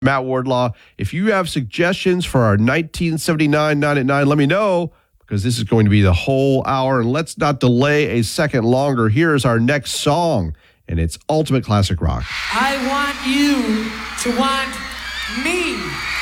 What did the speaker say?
Matt Wardlaw. If you have suggestions for our 1979 9 at 9, let me know, because this is going to be the whole hour. And let's not delay a second longer. Here's our next song, and it's Ultimate Classic Rock. I want you to want me.